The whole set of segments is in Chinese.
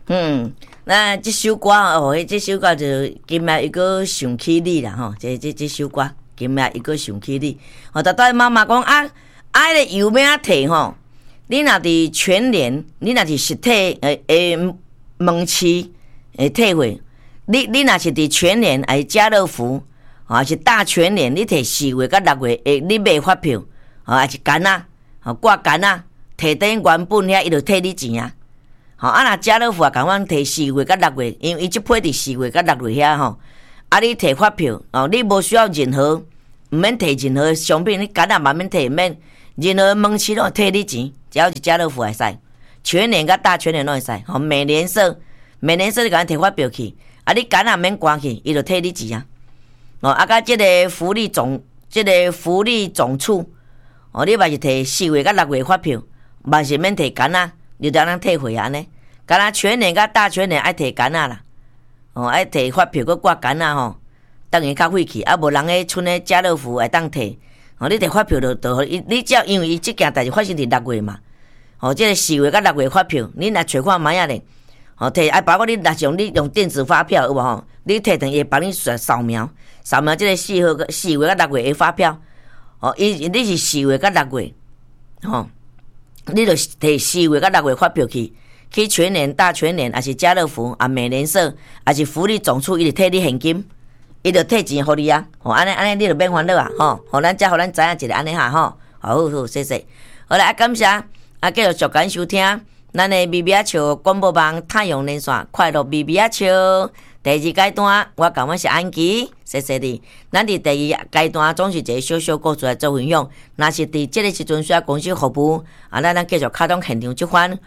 那这首歌哦，这首歌就今日一个想起你啦吼，这首歌今日一个想起你。哦，大家妈妈讲啊，爱的油要啊摕吼，你若伫全联，你若是实体门市退货，你若是伫全联还是家乐福，还是大全联，你摕4月甲6月你买发票，还是干啊，挂干啊，摕等原本遐伊就退你钱啊。啊，若家乐福也共阮摕4月甲6月，因为伊即批伫4月甲6月遐吼，你摕发票，你无需要任何，毋免摕任何商品，你干啊嘛免摕，免任何门市拢退你钱，只要是家乐福会使，全联甲大全联拢会使，美联社你共阮摕发票去，你干啊免关去，伊就退你钱啊。甲即个福利总处，你嘛是摕4月甲6月发票，嘛是免摕干啊。你当咱退回安尼，敢若全联甲大全联爱摕干仔啦，爱摕发票佮挂干仔吼，当然较费气，无人迄村诶家乐福会当摕，你摕发票就你只要因为伊即件代志发生伫6月嘛，即个4月甲6月发票，你若找看卖啊咧，摕包括你若像你用电子发票有无吼，你摕等伊会帮你扫描即个4月甲6月诶发票，你是4月甲6月，你就摕4月甲6月发票去全联、大全联，还是家乐福、美联社，还是福利总处，伊就退你现金，伊就退钱互你啊。安尼你就免烦恼啊。互咱知影一个安尼哈吼。好，谢谢。好来，感谢继续收看收听咱的咪咪仔笑广播网太阳连线快乐咪咪仔笑。第2阶段，我是安琪，谢谢你。咱伫第2阶段总是一个小小故事来做分享。若是伫这个时阵需要公司服务，咱继续开动现场这款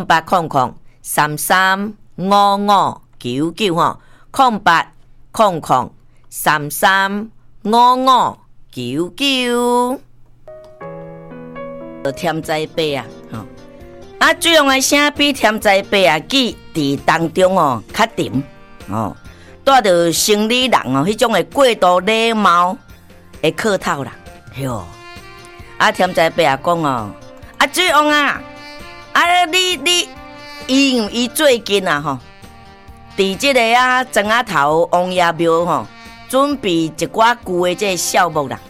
0800335599吼，0800335599。添在八啊，水用的声比添在八记伫当中较甜。带着生理人迄种的过度礼貌的客套啦，哟！添在白讲水王你伊最近伫即个庄仔头王爷庙准备一寡旧的这项目啦。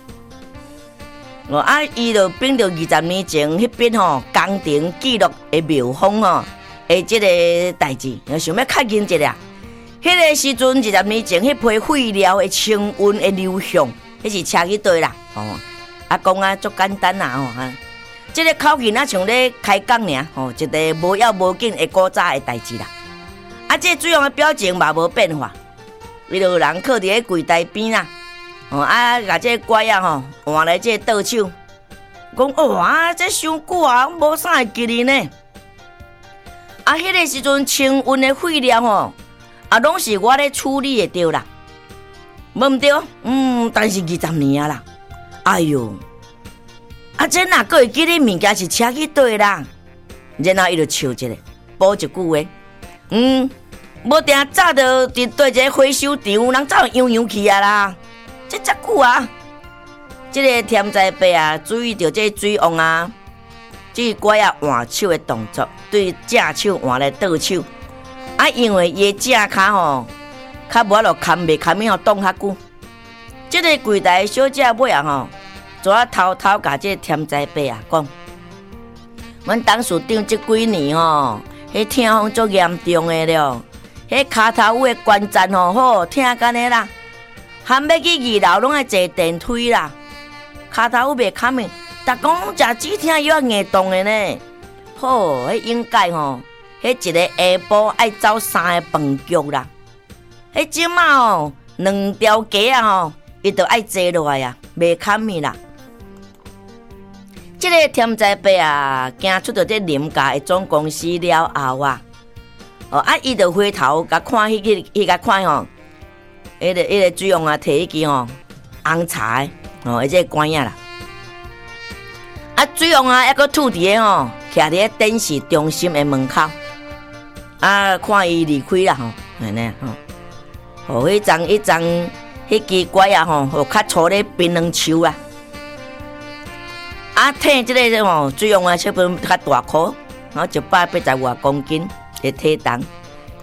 伊就秉着20年前迄边工程记录的庙方的即个代志，想要较认一下。迄个时阵20年前，迄批废料的清运的流向，迄是车去对啦。讲足简单啦即个口气像咧开讲尔一个无要无紧的古早的代志啦。即个水王的表情嘛无变化，伊就人靠伫咧柜台边啦。甲即个乖换来即个倒手，讲这伤久无啥会记哩呢。迄个时阵清运的废料拢是我咧处理的对啦，无毋对，但是20年啦，哎哟，这哪个会记得物件是车去对啦？然后伊就笑一个，补一句话，无定早就伫对一个回收场，人早就样去啦，这遮久这个添在八注意到这水王这个乖换手的动作，对正手换来倒手。因为伊的正骹较无落牵袂牵咪挡较久。即个柜台小姐尾做偷偷甲即个添在八讲，阮董事长即几年迄痛风足严重的了，迄骹头尾的关节好痛干的啦，含要去2楼拢爱坐电梯啦，骹头尾袂牵咪，逐讲食止痛药硬冻的呢，迄应该迄一个下晡爱走3个饭局啦，迄即马2条街伊就爱坐落来袂堪咪啦。即个添在八行出到这林家的总公司了后伊就回头甲看伊甲看迄个水王摕迄支红茶迄个管仔啦。水王还佫吐伫个徛伫电视中心的门口。看伊离开啦安尼迄张迄支拐较粗咧槟榔树啦。体即个水王小本较大颗，185公斤的体重，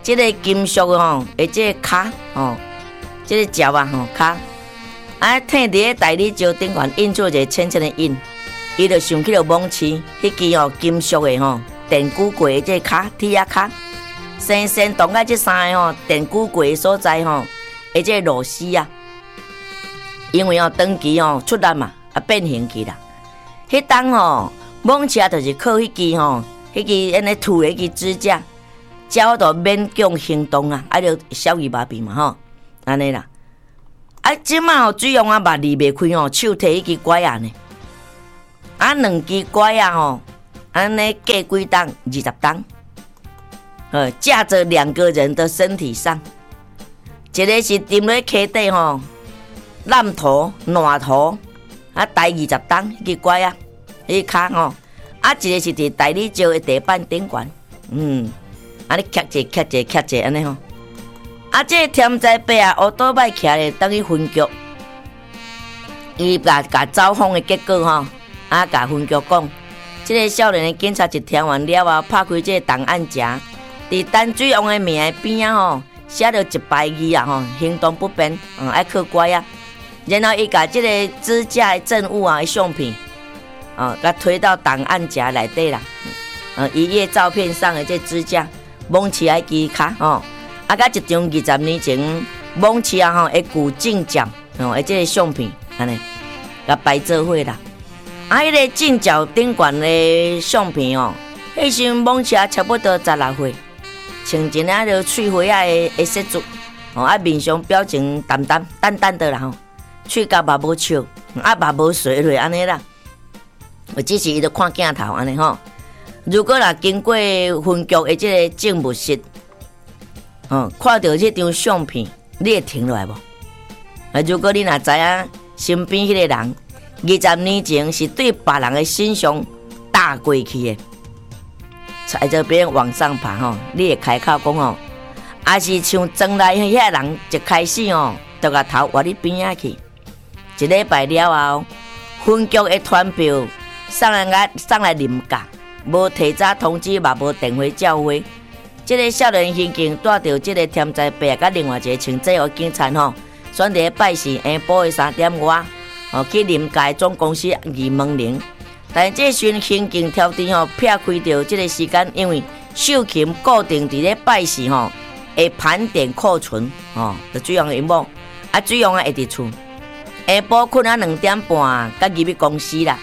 这个金属吼，的这个脚吼，这个脚啊吼脚，啊，摕伫个大理石顶悬印出一个浅浅的印，伊就想起了蒙奇迄支吼金属的吼电锯过的这个脚铁啊脚，生动个这三个吼电锯过的所在吼，的这个螺丝啊，因为长期出力嘛，变形去啦。迄当吼蒙奇就是靠迄支安尼吐的迄支指甲。鸟就勉强行动啊，就小鱼麻痹嘛吼，安尼啦。即马水用目离袂开手摕迄支拐啊呢，两支拐啊吼，安尼隔几档20档，架着2个人的身体上，一个是踮咧溪底吼，烂头、烂头，抬20档迄支拐啊，迄骹吼，一个是伫大理石的地板顶悬，安尼徛者安尼吼，这个天才伯啊，乌倒摆徛咧等于分局，伊甲走访的结果吼，甲分局讲，这个少年的警察一听完了后，拍开这个档案夹，伫淡水王的名的边啊吼，写着一排字啊吼，行动不便，爱靠拐啊，然后伊甲这个指甲的证物啊的相片，甲推到档案夹内底啦，一页照片上的这指甲。蒙起来支脚吼，甲一张20年前蒙起啊吼，旧镜角的这个相片，安尼，甲摆做伙啦。迄个镜角顶悬的相片哦，迄时蒙起啊差不多16岁，穿一领着翠花啊的西装，面上表情淡的啦吼，喙角嘛无笑，嘛无水落安尼啦。只是伊就看镜头安尼吼。如果啦经过分局的这个证物室，看到这张相片，你会停落来无？如果你若知影身边迄个人20年前是对别人的形象打过去的，在这边往上爬吼，你会开口讲吼，还是像庄内遐人一开始就甲头往你边仔去。一礼拜了后，分局的传票送来临假。无提早通知，嘛无电话叫回。这个少年刑警带着这个天才伯甲另外一个穿制服警察吼，选伫拜四下晡的3点外，去临界总公司二门铃。但这巡刑警调查吼，撇开着这个时间，因为秀琴固定伫咧拜四吼，会盘点库存就水用的阴谋，水用会伫厝，下晡困2点半，甲入去公司啦。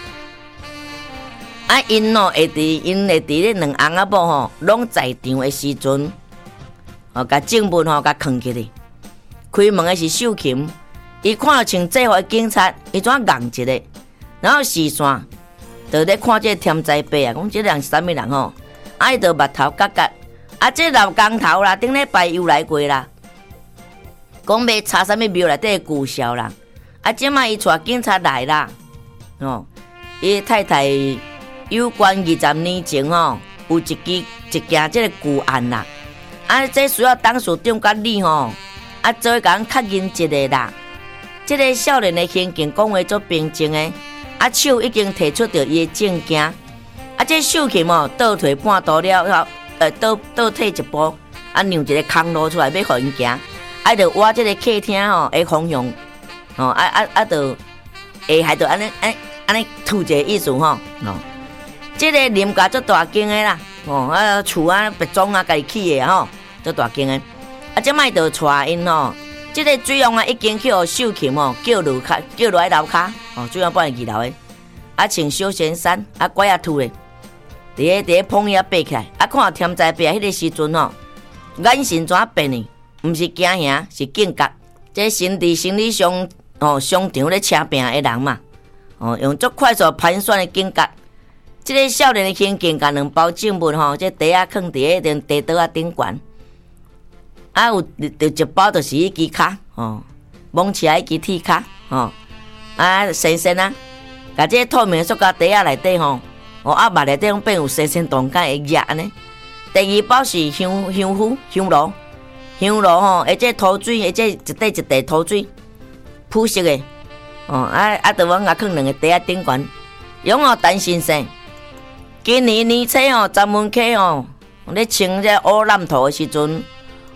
因会伫咧2翁仔某吼，拢在场的时阵，甲证物甲藏起来。开门的是秀琴，伊看到穿制服的警察，伊怎硬一个，然后视线就咧看这个天才伯啊，讲这人是啥物人吼？伊就目头角角，这老工头啦，顶礼拜又来过啦，讲要查啥物庙内底旧笑啦，即摆伊带警察来啦，伊太太。有关20年前有一件这个旧案啦，这需要当事长甲你做甲确认一个啦。这个少年的刑警讲话足平静的，手已经提出着伊的证件，这秀琴倒退半步了后，倒退一步，让一个空路出来要互因行，就挖这个客厅的方向，就下就安尼吐一个意思这个林家足大间的啦，厝别装家己起的足大间的。即摆就带因这个水用已经去秀琴叫落来楼骹，水用帮伊2楼的，穿小仙衫，拐啊吐的，伫咧碰伊爬起来，看到天才伯迄个时阵眼神怎变呢？毋是惊吓，是警觉。这心理上商场咧车病的人嘛，用足快速盘算的警觉。这个少年的刑警甲2包证物这袋啊放伫迄张地桌啊顶悬，有一包就是迄支卡蒙起来迄支铁卡先生啊，甲这透明塑胶袋啊内底目内底变有生动感的热安尼。第2包是香炉这涂水，这一块一块涂水，铺色的就往甲放2个袋啊顶悬，用陈先生。今年年初曾文溪咧穿这乌蓝头的时阵，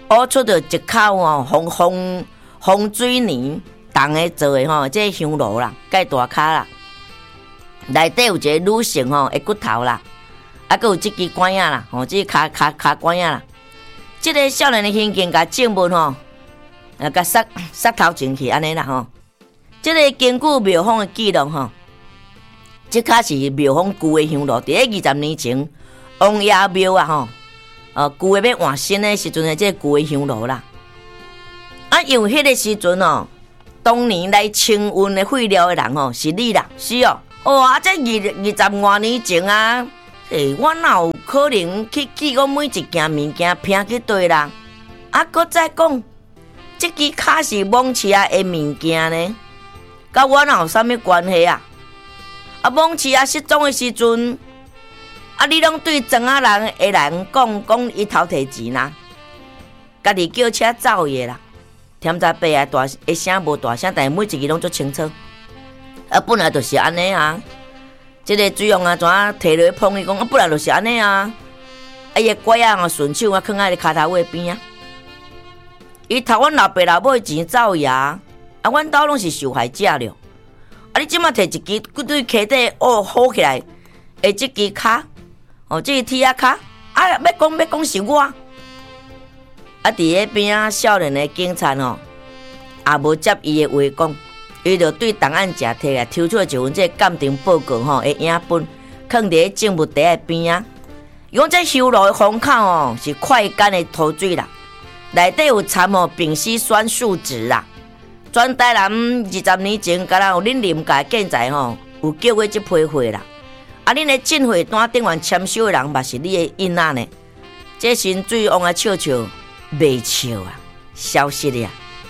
挖出着一口风水泥重的做的吼，这香炉啦，介大卡啦，内底有一个女性吼的骨头啦，还佫有这支管仔啦，吼，这卡管仔啦。这个少年的刑警甲证物吼，甲塞头前去安尼啦吼。这个根据庙方的记录吼，这卡是庙方旧的香炉，伫咧20年前，王爷庙啊吼，旧的要换新的时阵的这旧的香炉啦。啊，因为迄个时阵哦，当年来清运的废料的人吼是你啦，是哦。啊，这20多年前啊，我哪有可能去记讲每一件物件拼去对啦？啊，搁再讲，这支卡是蒙奇啊的物件呢，甲我哪有啥物关系啊？啊，蒙奇啊失踪的时阵，啊，你拢对庄仔人的人讲伊偷摕钱啦，家己叫车走的啦。添杂白啊，大声无大声，但是每一句拢足清楚。啊，本来就是安尼啊。这个水王啊，怎啊摕落去碰伊讲，啊，本来就是安尼啊。啊，伊个拐啊，吼顺手啊，放在骹头尾边啊。伊偷阮老爸老母钱走呀，啊，阮兜拢是受害者了。啊，你即马摕一支对脚底好起来，即支卡，即个铁啊卡，啊，要讲是我。啊！伫迄边啊，少年的警察也无接伊的话讲，伊就对档案夹摕来抽出一份这鉴定报告的影本，放伫证物台的边啊。伊讲这修路的封口是快干的涂水啦，内底有掺丙烯酸树脂啦。全台南20年前，敢若有恁林家建材有叫过这批货啦。啊，恁的进货单顶完签收的人，嘛是你的囡仔呢。这新水王啊，笑。袂笑啊，消失了啊！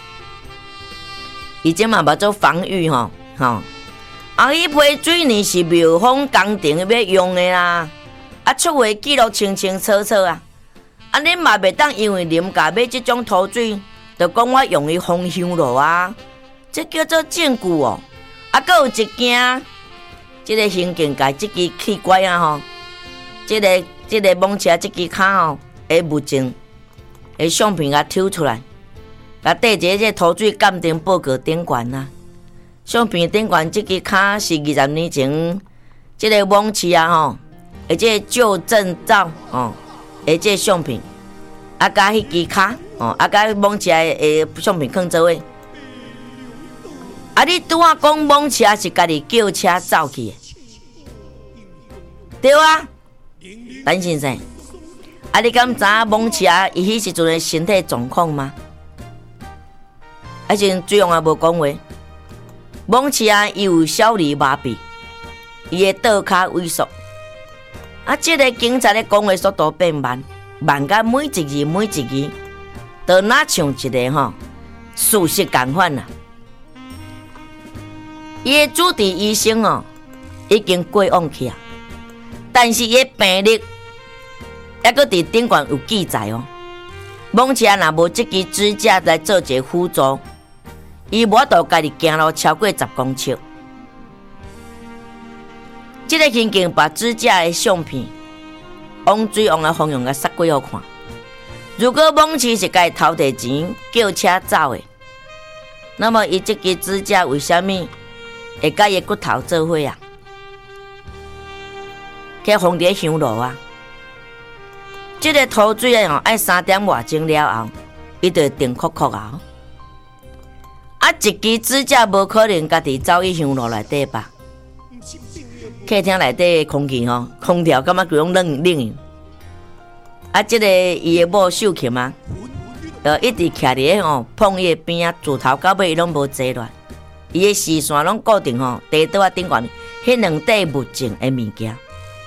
伊即嘛嘛做防御啊，伊批水泥是庙方工程要用的啦，啊，出货记录清楚啊！啊，恁嘛袂当因为林家买这种土水，就讲我用伊封香炉啊，这叫做证据哦。啊，佫有一件，这个刑警界这支器官啊这个蒙车这支卡的物证。相片甲抽出来，甲缀一个土水鉴定报告顶悬啊。相片顶悬这支卡是20年前，这个蒙市啊这个旧证照这个相片，啊甲迄支卡啊甲蒙市的相片放做伙。啊，你拄仔讲蒙市是家己叫车走去的，对啊，陈先生。啊！你敢知影蒙市伊迄时阵的身体状况吗？啊，阵水王也无讲话。蒙市伊有小儿麻痹，伊的倒脚萎缩。啊，这个警察咧讲话速度变慢，慢甲每一字，都若像一个事实共款啦。伊的主治医生已经过往去啊，但是伊的病历。还佫伫顶悬有记载蒙市若无这支支架来做一个辅助，伊无法度家己行路超过10公尺。这个刑警把支架的相片，往水王的方向甲撒过互看。如果蒙市是家己偷摕钱叫车走的，那么伊这支支架为虾米会甲伊骨头做伙啊？去放伫香炉啊？这个土水爱3点外钟了后，伊就定酷啊！啊，一支支架无可能家己走去香炉内底吧？客厅内底的空气空调感觉规拢冷。啊，这个伊的某秀琴啊，一直徛伫碰伊的边啊，自头到尾伊拢无坐落，伊的视线拢固定地倒顶悬迄两块物证的物件。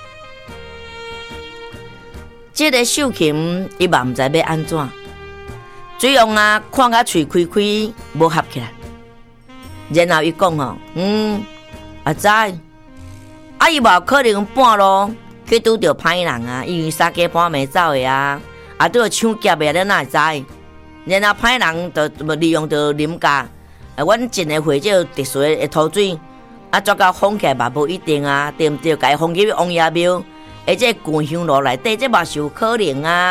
这个秀琴伊嘛毋知要安怎，水王啊看甲喙开无合起来，然后伊讲啊知，啊伊无可能半路去拄着歹人啊，因为三更半暝走的啊，啊拄着抢劫的，你哪会知？然后歹人就利用着林家，阮进的货这特殊的土水，啊抓到封起来嘛无一定啊，对毋对？家封去王爷庙。而且旧香炉内底，这嘛是有可能啊！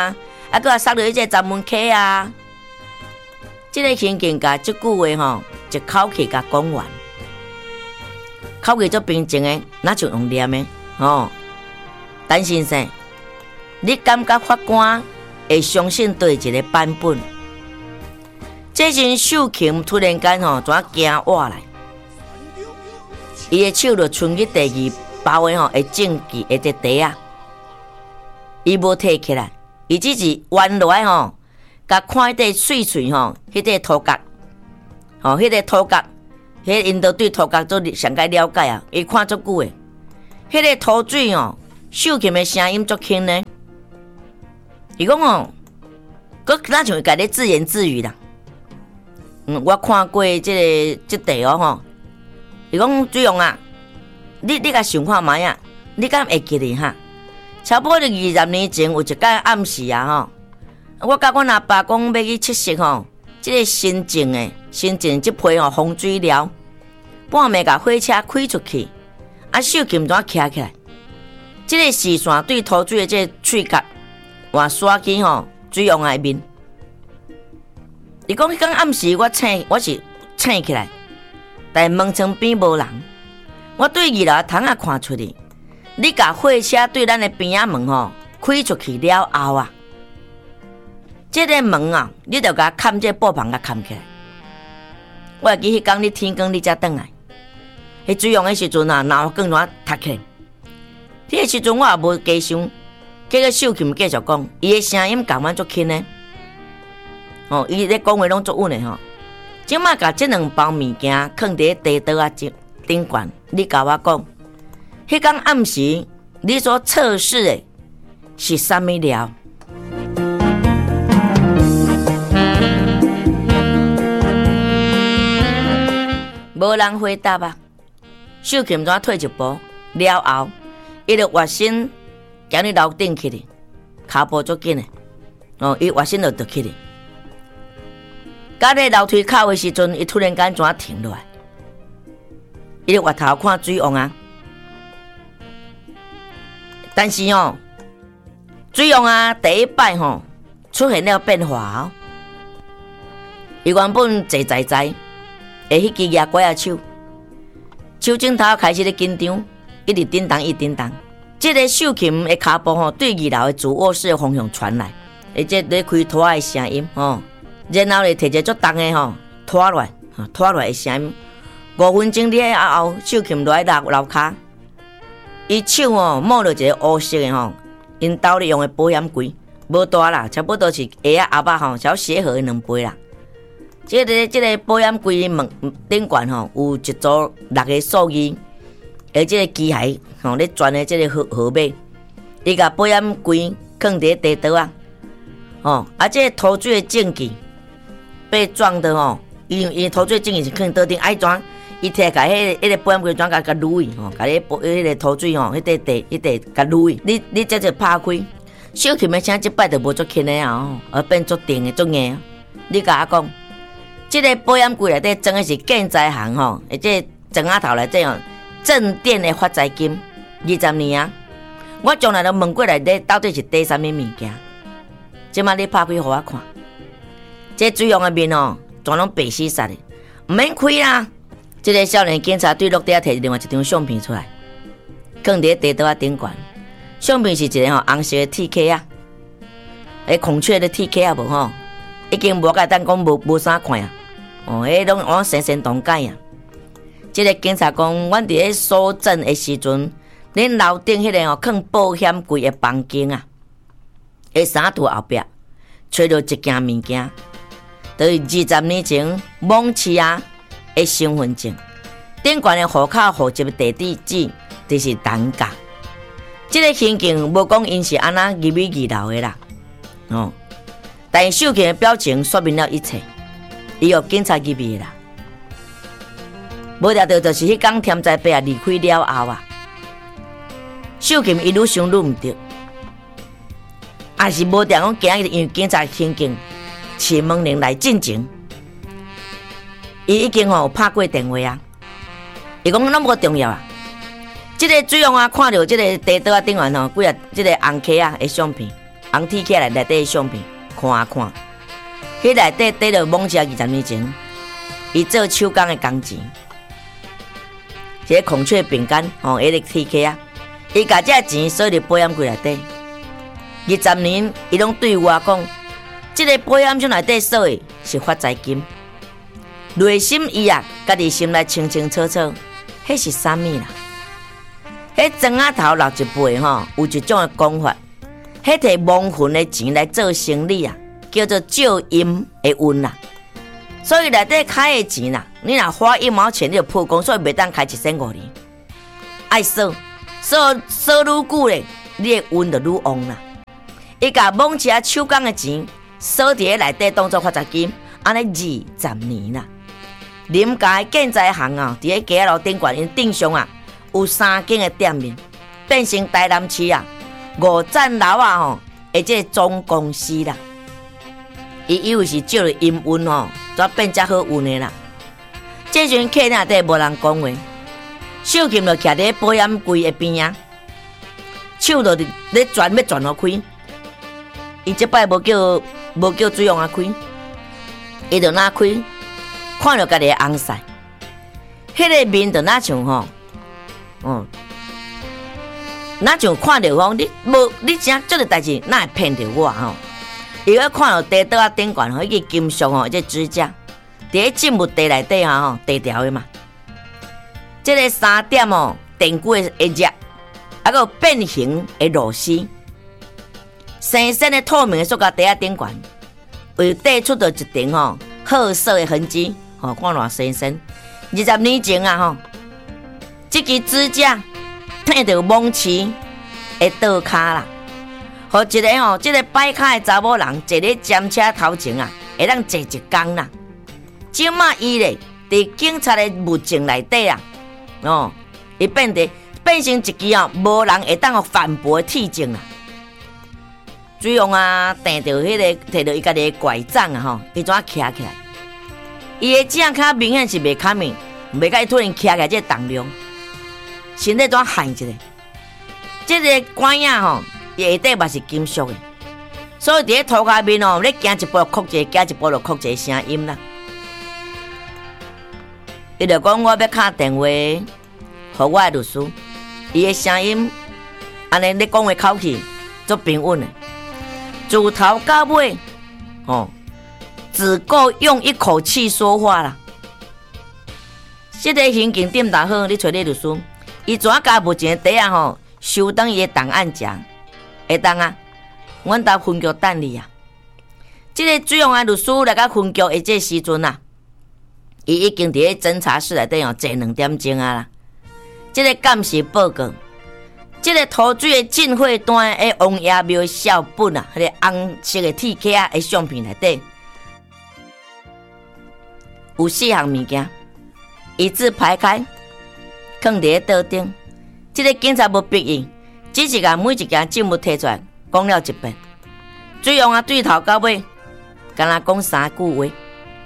啊，搁塞落迄个闸门溪啊。这个情景甲即句话吼，一口气甲讲完，口气足平静的，哪像用念的吼。陈先生，你感觉法官会相信对一个版本？这阵秀琴突然间吼，怎惊活来？伊的手就伸去第二包的吼，会证据的伫袋啊，伊无摕起来，伊只是弯落来吼，甲看迄块碎碎吼，迄块涂角，吼，迄个涂角，迄因都对涂角做上解了解啊，伊看足久诶，迄个涂水哦，秀琴的声音足轻呢，伊讲哦，佫哪像家己自言自语啦。我看过即地哦吼，伊讲水用啊，你甲想看卖啊，你敢会记哩哈？差不多20年前有一间暗时啊吼，我甲阮阿爸讲要去测试吼，即个新种即批吼风水疗，半暝甲火车开出去，啊秀琴怎徛起来？即个视线对涂水的即个喙角，换刷起吼水用的面。伊讲迄天暗时我是醒起来，但门窗边无人，我对二楼窗仔看出去，你甲火车对咱的边仔门吼开出去了后啊，这个门啊，你着甲砍这布棚甲砍起来。我会记迄天你天光你才转来，迄水用的时阵啊，脑光怎塌起来？迄个时阵我也无加想，结果秀琴继续讲，伊的声音共阮足轻的。哦，伊咧讲话拢足稳的吼。即马甲这2包物件放伫地桌啊顶悬，你甲我讲，迄天暗时你所测试的是啥物料？无人回答啊。秀琴怎退一步了后，伊就活身行去楼顶去哩，骹步足紧的。哦，伊活身就去哩。到咧楼梯口的时阵，伊突然间怎停落来？伊就回头看水王啊，但是哦，水王啊，第一摆吼出现了变化哦。伊原本坐在，诶，迄支牙拐啊手指头开始咧紧张，一直叮当一叮当。这个秀琴的骹步吼，对2楼的主卧室的方向传来，而且咧开拖的声音吼。然后咧，摕一个足重的吼拖落来的声音。5分钟了后，秀琴落来楼骹，伊手哦摸着一个乌色的吼，因兜咧用的保险柜，无大啦，差不多是鞋啊鸭吼，小鞋盒的2倍啦。这个保险柜门顶悬吼，有一组6个数字，而这个机械吼咧转的这个号码，伊甲保险柜放伫地桌啊，哦，啊这个涂水的证据。被撞的吼，伊涂水证据是放倒顶，爱怎？伊摕甲迄个保险柜怎甲捋伊吼，甲迄个涂水吼，迄块甲捋伊，你这就拍开。小琴的声即摆就无足轻的啊，而变足定的足硬。你甲我讲，这个保险柜内底装的是建材行吼，而且庄仔头内底哦，正电的发财金20年啊。我从来都问过内底到底是底啥物物件，即摆你拍开互我看。这水用的面哦，全拢白死煞的，唔免开啦。这个少年警察对落地摕另外一张相片出来，放伫地桌顶悬。相片是一个红色的铁壳啊，孔雀的铁壳啊无吼，已经无甲咱讲无啥看啊。哦，拢神神动解啊。这个警察讲，阮伫咧搜证的时阵，恁楼顶迄个放保险柜的房间啊，喺衫橱后壁找到一件物件。就是20年前蒙市啊的身份证，顶悬的户口户籍地址就是单价。这个情景无讲因是安那入去2楼的啦，哦，但是秀琴的表情说明了一切，伊有警察入去的啦。无料到就是迄天添在伯啊离开了后啊，秀琴一愈想愈唔对，也是无定讲今日因为警察情景。启门铃来进前，伊已经拍过电话啊。伊讲那无重要啊。这个水王啊，看到这个地桌啊顶悬几啊，这个红壳啊的相片， 红铁起来内底相片看啊看，迄内底缀着猛车20年前，伊做手工的工钱，一个孔雀饼干迄个铁起啊，伊甲这钱锁伫保险柜内底。20年，伊拢对我讲，这个保险箱内底锁的是发财金。内心伊啊，家己心内清清楚楚，迄是啥物啦？迄庄仔头老一辈有一种的讲法，迄摕亡魂的钱来做生意啊，叫做照阴的运啦。所以内底开的钱啦，你若花1毛钱，你就破功，所以袂当开1500年。爱锁愈久咧，你的运就愈旺啦。伊甲猛车手工的钱锁伫内底，当作发财金，安尼20年啦。林家建材行啊，伫咧街路顶悬，因顶上啊有3间的店面，变成台南市啊5层楼啊的这个总公司啦。伊以为是借了阴运才变遮好运的啦。这阵客内底无人讲话，秀琴就徛伫保险柜的边啊，手就咧转要转落开。伊这摆无叫水王啊开，伊就哪开，看到家己的红婿，迄个面就哪像哪像看到讲你真做个代志，哪会骗着我伊个看到地刀啊顶悬迄个金属这指甲，伫咧进物地内底地条的嘛，这个3点电锯的热，还有变形的螺丝。生鲜的透明的塑胶袋顶悬，为带出着一层褐色的痕迹，看偌生鲜。20年前啊这支指甲碰到猛骑的倒骹啦，互一个这个摆骹的查某人坐咧尖车头前啊，会当坐一工啦。即马伊咧伫警察的物证内底啊，伊变成一支无人会当反驳的铁证啦。水王啊，摕到摕到伊家己的拐杖啊，伊怎徛起来？伊的正脚明显是袂卡面，袂甲伊突然徛起来这重量，身体怎焊一下？这个管啊伊下底嘛是金属的，所以伫咧涂骹面你行一步就哭一个，行一步就哭一个声音啦。伊就讲我要敲电话，予我的律师，伊的声音安尼咧讲话口气足平稳的。自头到尾，只够用一口气说话啦。这个刑警点打好，你找你律师，伊怎甲目前底啊收等伊的档案夹，会当啊？阮到分局等你啊。这个水王的律师来到分局的这时阵啊，伊已经伫咧侦查室内底坐2点钟啊啦。这个监视报告。这个涂水的进货单的王爷庙小本啊，迄个红色的铁壳的相片内底有4项物件，一字排开，放伫咧桌顶。这个警察无逼伊，只是甲每一件证物摕出来讲了一遍。水王啊，对头到尾，敢若讲3句话。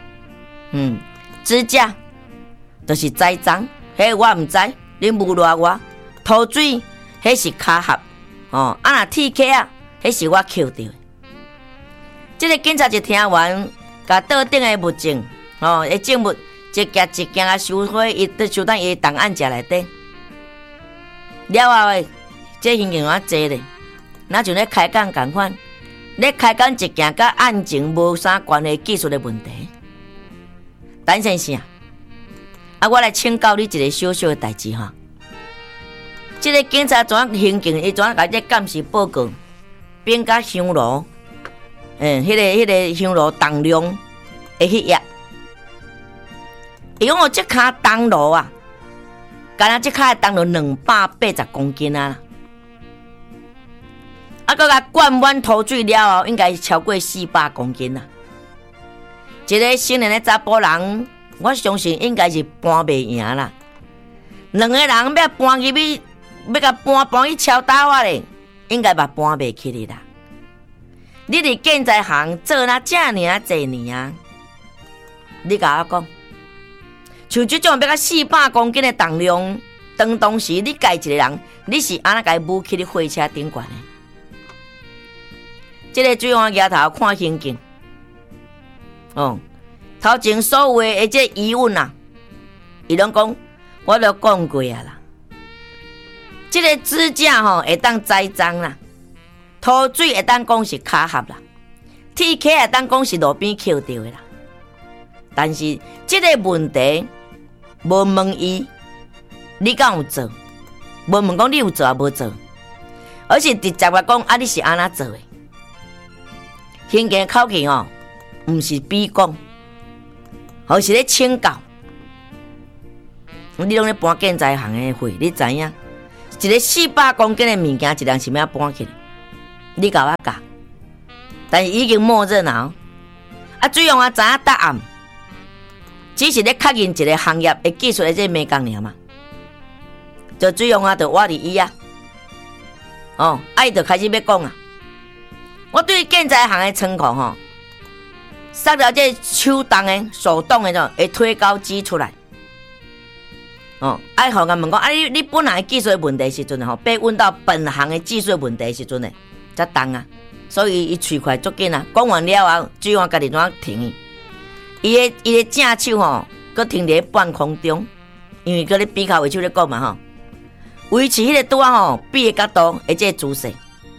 指甲就是栽赃，迄我毋知，你诬赖我。涂水。迄是卡盒若铁壳啊，迄是我捡到的。这个警察就听完，甲桌顶的物证的证物一件一件啊收回，伊都收到伊的档案夹内底。了后诶，这刑警怎坐咧？那像咧开讲共款，咧开讲一件甲案情无啥关系技术的问题。陈先生我来请教你一个小小的代志哈。这个警察怎刑警伊怎甲这监视报告变甲香炉，迄个香炉重量的迄页，伊讲我这卡重炉啊，敢若这卡重炉280公斤啊，佮甲灌满涂水了后，应该是超过400公斤啦。一个成年的查甫人，我相信应该是搬袂赢啦。2个人要搬入去。要甲搬去敲打我咧，应该嘛搬袂起哩啦。你伫建材行做那遮尔啊侪年啊，你甲我讲，像这种要甲400公斤的重量，当时你家一个人，你是安怎甲伊舞起咧货车顶悬的？ 这个水王额头看行径，头前所有的这疑问啊，伊拢讲，我都讲过啊啦。这个指甲会当栽赃啦，土水会当讲是卡合啦，铁壳会当讲是路边捡到的啦。但是这个问题无问伊，你敢有做？无问讲你有做啊无做，而是直接话讲啊，你是安怎做的？行经口气毋是比讲，而是咧请教。你拢咧搬建材行的会，你知影？一个400公斤的物件，一人是要搬起来，你甲我教，但是已经默认了。水王知影答案，只是咧确认一个行业的技术的这美工尔嘛。就水王就我伫伊啊，伊就开始要讲啊。我对建材行的仓库塞了这手动的、手动的会推高机出来。互人问讲，你本来技术的问题时阵被问到本行的技术问题时阵才动啊。所以伊喙快足紧啊。讲完了后，水王家己怎停伊的正手搁停伫半空中，因为搁咧比较为手咧讲嘛维持迄个拄啊比的角度，而且姿势。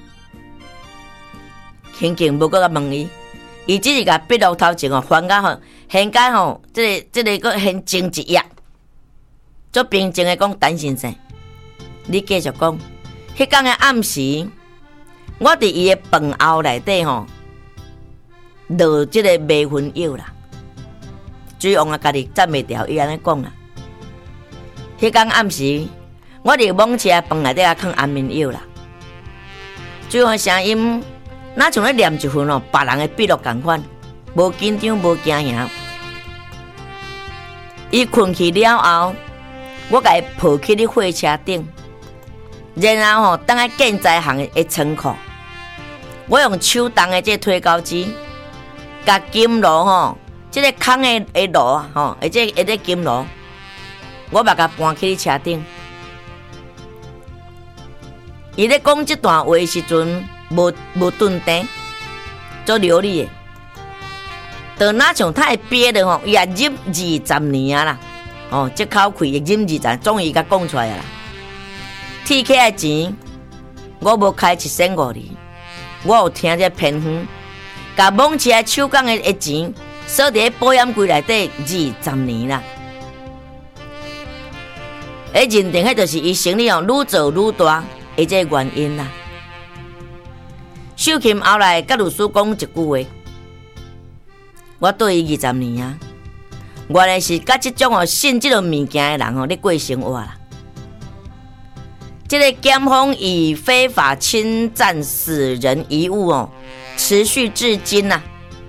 行径无搁甲问伊只是甲笔录头前翻甲现甲这个搁现前一页。做平静的讲，陈先生，你继续讲。迄天的暗时，我伫伊的饭后内底落这个迷魂药啦。水王家己赞袂掉，伊安尼讲啦。迄天暗时，我伫猛车饭内底放安眠药啦。水王声音哪像咧念一份别人的笔录同款，无紧张，无惊吓。伊困去了后。我甲伊抱去咧货车顶，然后等下建材行的仓库，我用手动的这推高机，甲金炉这个空的炉啊而且这金炉，我把甲搬去车顶。伊咧讲这段话的时阵，无顿定，做流利的，就哪像太憋的也入20年啊啦。这口气也忍2站，终于甲讲出来啦。铁克的钱，我无开1500，我有听这偏远，甲蒙起来手工的钱，锁伫保险柜内底20年啦。认定迄就是伊生意愈做愈大的这原因啦。秀琴后来甲律师讲一句话，我对伊20年啊。原来是甲即种信即种物件的人咧过生活啦。这个检方以非法侵占死人遗物持续至今呐。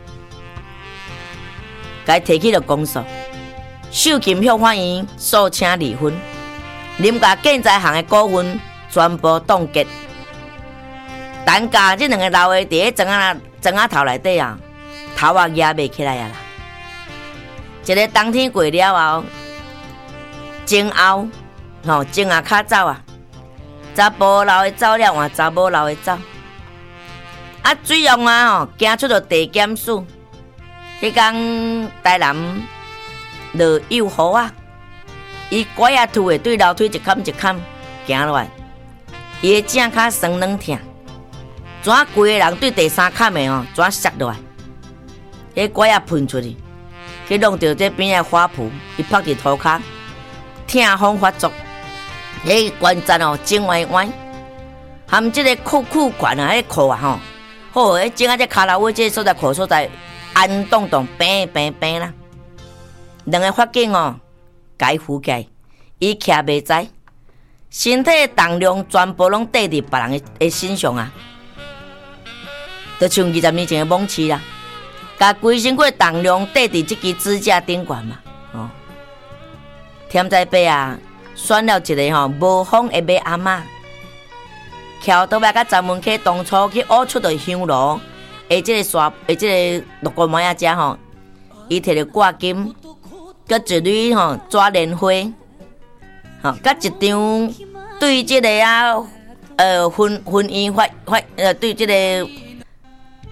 该提起了公诉，秀琴向法院诉请离婚，林家建材行的股份全部冻结，单价这两个老的伫咧庄仔头内底头压袂起来啦。一个冬天过了后，前后前脚走啊，查甫老的走了，换查某老的走。水王行出了地检署，迄天台南落幼雨伊拐啊吐的对楼梯一坎一坎行落来，伊的正脚酸软疼，怎规个人对第三坎的怎摔落来，迄拐啊喷出去。去弄到这边的花圃，伊拍伫涂骹，痛风发作，迄关节肿歪歪，含这个裤管迄裤好，迄整啊这骹头尾这所在裤所在安动平啦。两个法警该扶起来，伊徛袂知，身体的重量全部拢缀伫别人的身上啊，就像20年前的猛刺啦。甲规身躯重量缀伫这支支架顶悬嘛，添在背选了一个无风的马阿嬷，翘倒来甲闸门口当初去挖出的香炉，这个沙，这个六姑妈仔遮伊摕着挂金，佮一缕纸莲花，佮一张对这个婚姻法对这个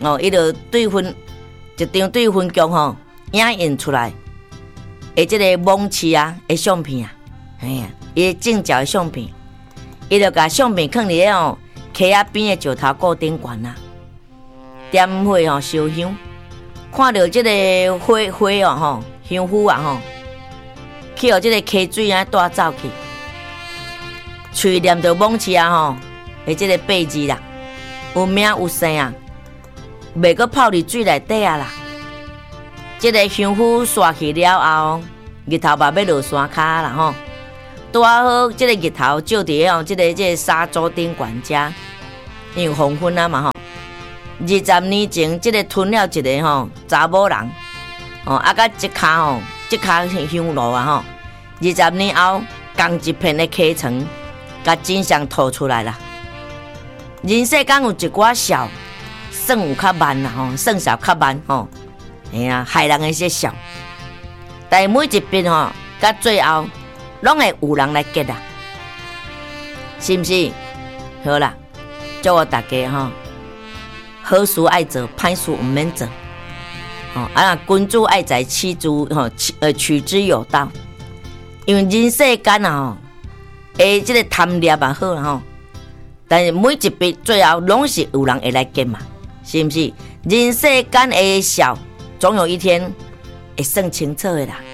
伊就对分一张对分局影印出来，即个蒙氏的相片伊正照的相片，伊就甲相片放伫溪仔边的石头固顶悬点火烧香，看到即个火香火去互即个溪水带走去，喙念着蒙氏的即个八字啦，有名有姓袂阁泡伫水内底啦。即个香火刷去了后，日头嘛要落山骹啦拄好即个日头照伫即个沙洲顶悬遮，因为黄昏嘛20年前，即个吞了一个查某人甲一骹香炉20年后，共一片的溪床，甲真相吐出来啦。人世间有一寡笑，算有较慢啦算少较慢害人的笑，但每一遍到最后，拢会有人来结啦，是毋是？好啦，祝我大家好事爱做，歹事毋免做。君子爱在，取之有道。因为人世间即个贪念也好啦但是每一笔最后拢是有人会来结嘛，是毋是？人世间的笑，总有一天会算清楚的啦。